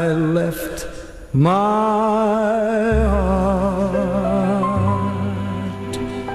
I left my heart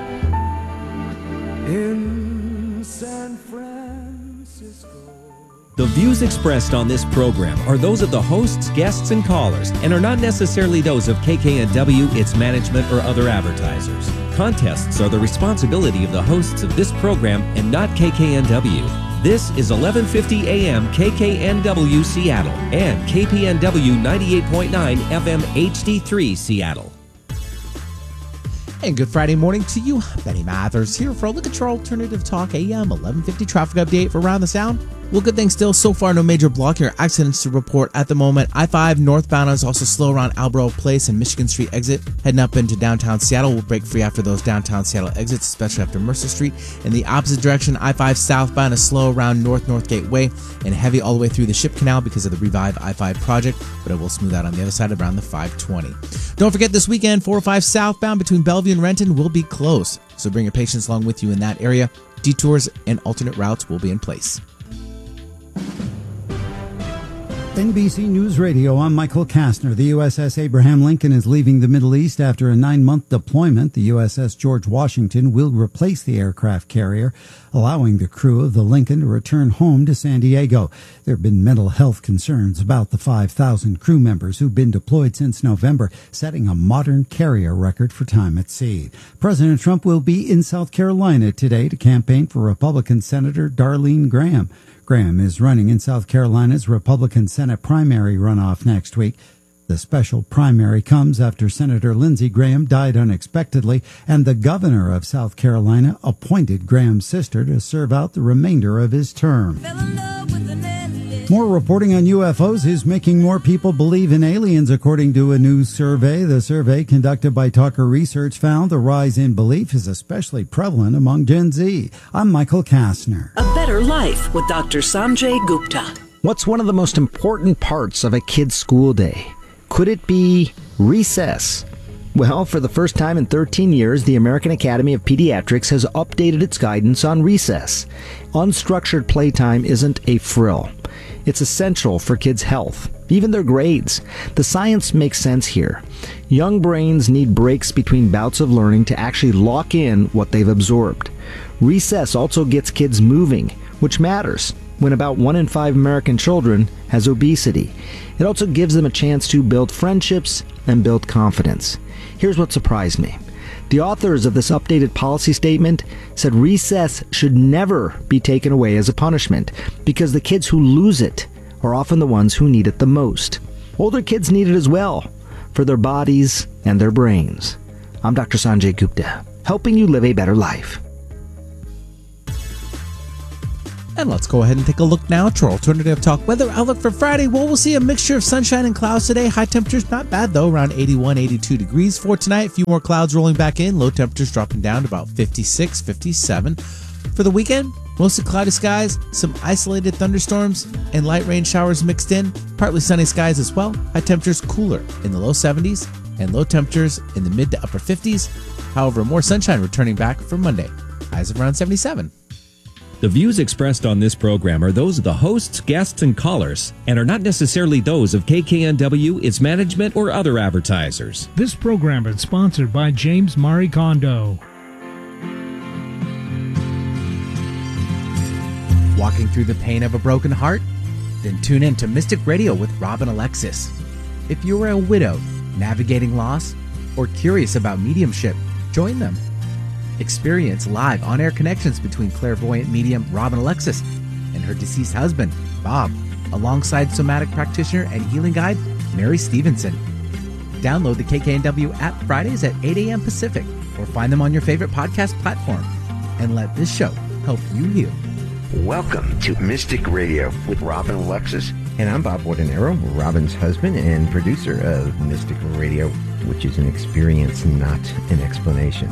in San Francisco. The views expressed on this program are those of the hosts, guests, and callers, and are not necessarily those of KKNW, its management, or other advertisers. Contests are the responsibility of the hosts of this program and not KKNW. This is 1150 AM KKNW Seattle and KPNW 98.9 FM HD3 Seattle. And good Friday morning to you. Benny Mathers here for a look at your alternative talk AM 1150 traffic update for Around the Sound. Well, good things still. So far, no major blocking or accidents to report at the moment. I-5 northbound is also slow around Albro Place and Michigan Street exit. Heading up into downtown Seattle will break free after those downtown Seattle exits, especially after Mercer Street. In the opposite direction, I-5 southbound is slow around North Gateway and heavy all the way through the Ship Canal because of the Revive I-5 project, but it will smooth out on the other side around the 520. Don't forget this weekend, 405 southbound between Bellevue and Renton will be closed, so bring your patients along with you in that area. Detours and alternate routes will be in place. NBC News Radio, I'm Michael Kastner. The USS Abraham Lincoln is leaving the Middle East after a 9-month deployment. The USS George Washington will replace the aircraft carrier, allowing the crew of the Lincoln to return home to San Diego. There have been mental health concerns about the 5,000 crew members who've been deployed since November, setting a modern carrier record for time at sea. President Trump will be in South Carolina today to campaign for Republican Senator Darlene Graham. Graham is running in South Carolina's Republican Senate primary runoff next week. The special primary comes after Senator Lindsey Graham died unexpectedly, and the governor of South Carolina appointed Graham's sister to serve out the remainder of his term. More reporting on UFOs is making more people believe in aliens, according to a new survey. The survey conducted by Tucker Research found the rise in belief is especially prevalent among Gen Z. I'm Michael Kastner. A Better Life with Dr. Sanjay Gupta. What's one of the most important parts of a kid's school day? Could it be recess? Well, for the first time in 13 years, the American Academy of Pediatrics has updated its guidance on recess. Unstructured playtime isn't a frill. It's essential for kids' health, even their grades. The science makes sense here. Young brains need breaks between bouts of learning to actually lock in what they've absorbed. Recess also gets kids moving, which matters when about 1 in 5 American children has obesity. It also gives them a chance to build friendships and build confidence. Here's what surprised me. The authors of this updated policy statement said recess should never be taken away as a punishment because the kids who lose it are often the ones who need it the most. Older kids need it as well for their bodies and their brains. I'm Dr. Sanjay Gupta, helping you live a better life. And let's go ahead and take a look now at your alternative talk weather outlook for Friday. Well, we'll see a mixture of sunshine and clouds today. High temperatures not bad though, around 81, 82 degrees. For tonight, a few more clouds rolling back in. Low temperatures dropping down to about 56, 57. For the weekend, mostly cloudy skies, some isolated thunderstorms, and light rain showers mixed in. Partly sunny skies as well. High temperatures cooler in the low 70s and low temperatures in the mid to upper 50s. However, more sunshine returning back for Monday. Highs of around 77. The views expressed on this program are those of the hosts, guests, and callers, and are not necessarily those of KKNW, its management, or other advertisers. This program is sponsored by James Marie Kondo. Walking through the pain of a broken heart? Then tune in to Mystic Radio with Robin Alexis. If you are a widow, navigating loss, or curious about mediumship, join them. Experience live on-air connections between clairvoyant medium Robin Alexis and her deceased husband, Bob, alongside somatic practitioner and healing guide, Mary Stevenson. Download the KKNW app Fridays at 8 a.m. Pacific or find them on your favorite podcast platform. And let this show help you heal. Welcome to Mystic Radio with Robin Alexis. And I'm Bob Wardenero, Robin's husband and producer of Mystic Radio, which is an experience, not an explanation.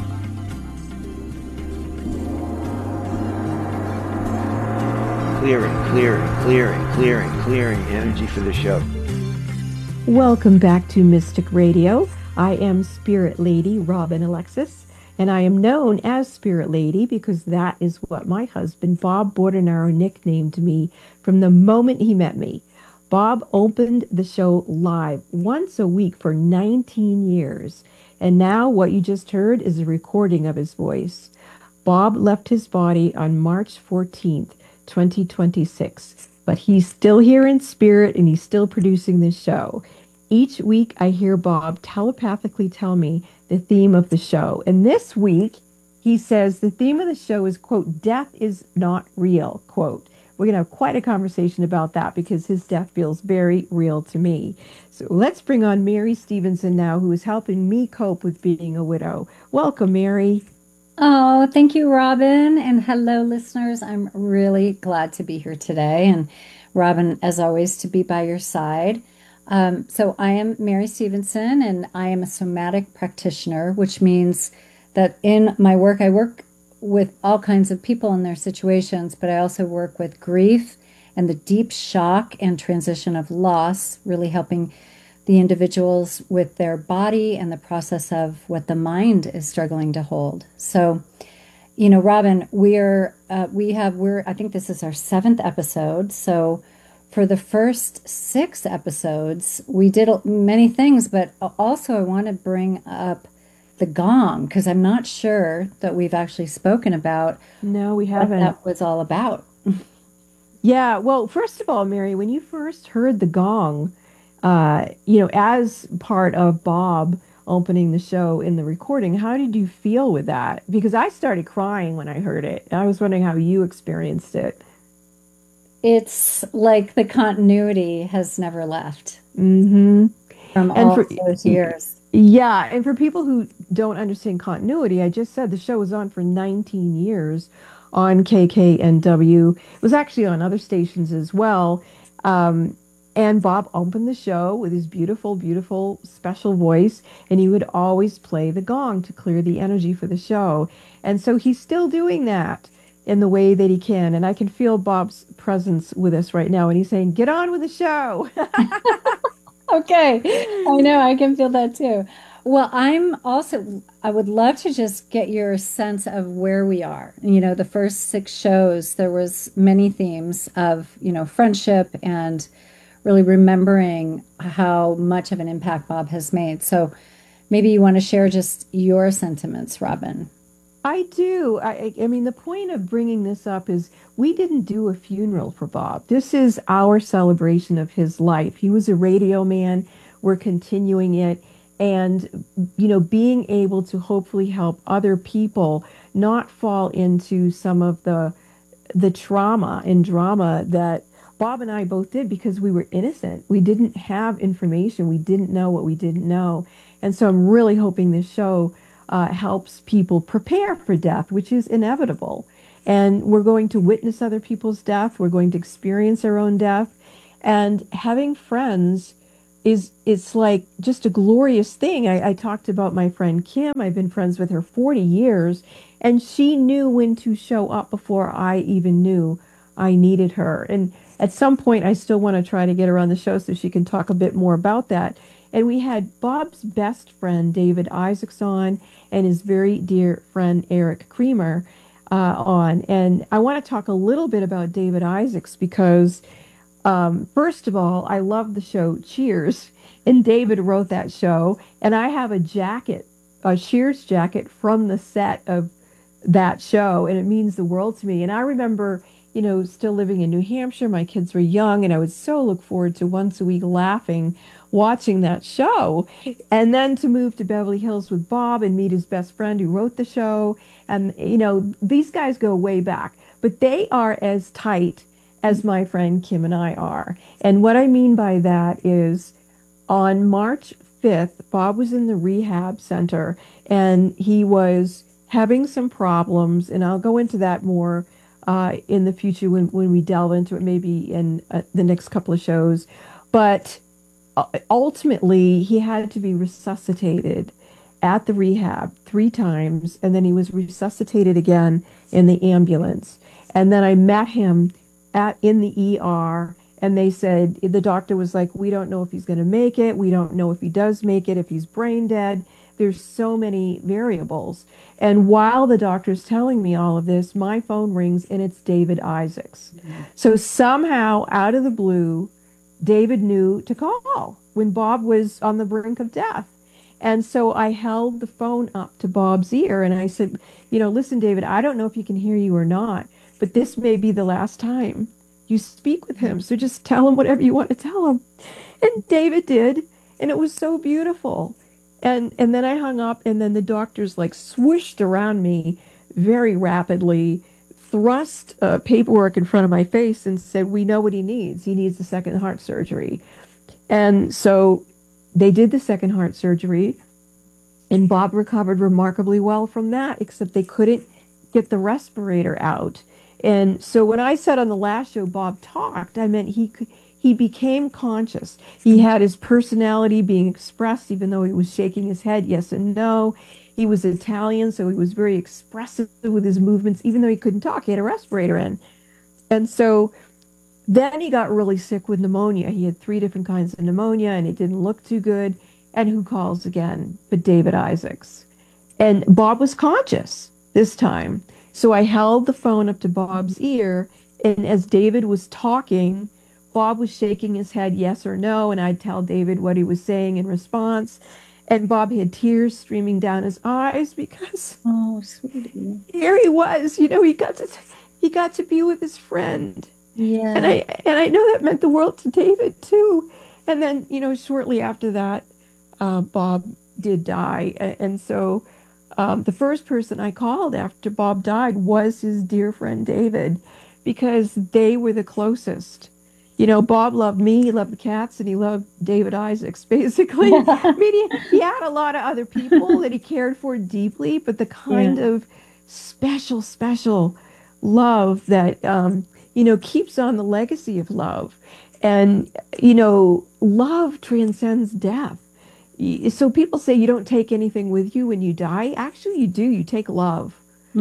Clearing energy for the show. Welcome back to Mystic Radio. I am Spirit Lady Robin Alexis, and I am known as Spirit Lady because that is what my husband Bob Bordenaro nicknamed me from the moment he met me. Bob opened the show live once a week for 19 years. And now what you just heard is a recording of his voice. Bob left his body on March 14th, 2026, but he's still here in spirit and he's still producing this show. Each week I hear Bob telepathically tell me the theme of the show. And this week he says the theme of the show is, quote, death is not real, quote. We're going to have quite a conversation about that because his death feels very real to me. So let's bring on Mary Stevenson now, who is helping me cope with being a widow. Welcome, Mary. Oh, thank you, Robin. And hello, listeners. I'm really glad to be here today. And Robin, as always, to be by your side. So I am Mary Stevenson, and I am a somatic practitioner, which means that in my work, I work with all kinds of people in their situations, but I also work with grief and the deep shock and transition of loss, really helping the individuals with their body and the process of what the mind is struggling to hold. So, you know, Robin, I think this is our 7th episode. So for the first 6 episodes, we did many things, but also I want to bring up the gong, because I'm not sure that we've actually spoken about No, we haven't. what that was all about. Yeah, well, first of all, Mary, when you first heard the gong, as part of Bob opening the show in the recording, how did you feel with that? Because I started crying when I heard it. I was wondering how you experienced it. It's like the continuity has never left Mm-hmm. from And all for those years. Yeah, and for people who don't understand continuity, I just said the show was on for 19 years on KKNW. It was actually on other stations as well. And Bob opened the show with his beautiful, beautiful special voice, and he would always play the gong to clear the energy for the show. And so he's still doing that in the way that he can. And I can feel Bob's presence with us right now, and he's saying, get on with the show. Okay, I know, I can feel that too. Well, I would love to just get your sense of where we are. You know, the first 6 shows, there was many themes of, friendship and really remembering how much of an impact Bob has made. So maybe you want to share just your sentiments, Robin. I do. I mean, the point of bringing this up is we didn't do a funeral for Bob. This is our celebration of his life. He was a radio man. We're continuing it. And, being able to hopefully help other people not fall into some of the trauma and drama that Bob and I both did because we were innocent. We didn't have information. We didn't know what we didn't know. And so I'm really hoping this show helps people prepare for death, which is inevitable. And we're going to witness other people's death. We're going to experience our own death. And having friends it's like just a glorious thing. I talked about my friend Kim. I've been friends with her 40 years, and she knew when to show up before I even knew I needed her. And at some point, I still want to try to get her on the show so she can talk a bit more about that. And we had Bob's best friend, David Isaacs, on, and his very dear friend, Eric Creamer, on. And I want to talk a little bit about David Isaacs because, first of all, I love the show Cheers, and David wrote that show. And I have a jacket, a Cheers jacket from the set of that show, and it means the world to me. And I remember, still living in New Hampshire. My kids were young, and I would so look forward to once a week laughing, watching that show. And then to move to Beverly Hills with Bob and meet his best friend who wrote the show. And, these guys go way back, but they are as tight as my friend Kim and I are. And what I mean by that is on March 5th, Bob was in the rehab center, and he was having some problems. And I'll go into that more in the future when we delve into it, maybe in the next couple of shows. But ultimately, he had to be resuscitated at the rehab 3 times, and then he was resuscitated again in the ambulance. And then I met him in the ER, and they said, the doctor was like, we don't know if he's going to make it. We don't know if he does make it, if he's brain dead. There's so many variables. And while the doctor's telling me all of this, my phone rings, and it's David Isaacs. Mm-hmm. So somehow, out of the blue, David knew to call when Bob was on the brink of death. And so I held the phone up to Bob's ear and I said, listen, David, I don't know if he can hear you or not, but this may be the last time you speak with him. So just tell him whatever you want to tell him. And David did. And it was so beautiful. And then I hung up, and then the doctors like swooshed around me very rapidly, thrust paperwork in front of my face and said, we know what he needs. He needs the second heart surgery. And so they did the second heart surgery, and Bob recovered remarkably well from that, except they couldn't get the respirator out. And so when I said on the last show, Bob talked, I meant he became conscious. He had his personality being expressed, even though he was shaking his head yes and no. He was Italian, so he was very expressive with his movements, even though he couldn't talk. He had a respirator in. And so then he got really sick with pneumonia. He had 3 different kinds of pneumonia, and it didn't look too good. And who calls again but David Isaacs? And Bob was conscious this time. So I held the phone up to Bob's ear, and as David was talking, Bob was shaking his head yes or no, and I'd tell David what he was saying in response. And Bob had tears streaming down his eyes because sweetie, here he was, he got to be with his friend. Yeah. And I know that meant the world to David too. And then, shortly after that, Bob did die. And so the first person I called after Bob died was his dear friend David, because they were the closest. Bob loved me, he loved the cats, and he loved David Isaacs, basically. I mean, he had a lot of other people that he cared for deeply, but the kind of special love that, keeps on the legacy of love. And, love transcends death. So people say you don't take anything with you when you die. Actually, you do. You take love.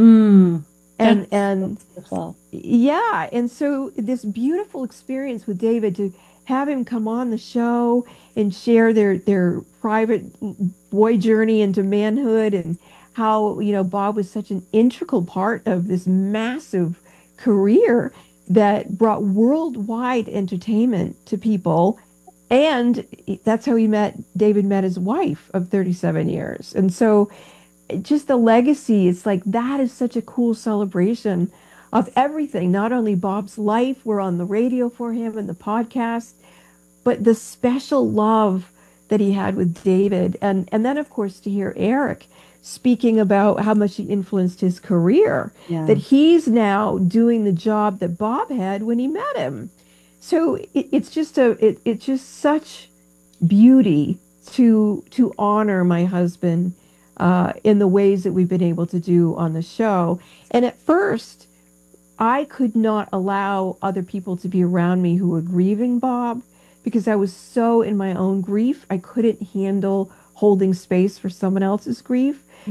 And yeah, and so this beautiful experience with David, to have him come on the show and share their private boy journey into manhood, and how Bob was such an integral part of this massive career that brought worldwide entertainment to people. And that's how David met his wife of 37 years. And so just the legacy, it's like that is such a cool celebration of everything. Not only Bob's life, we're on the radio for him and the podcast, but the special love that he had with David. And then, of course, to hear Eric speaking about how much he influenced his career, that he's now doing the job that Bob had when he met him. So it's just such beauty to honor my husband in the ways that we've been able to do on the show. And at first, I could not allow other people to be around me who were grieving Bob, because I was so in my own grief. I couldn't handle holding space for someone else's grief.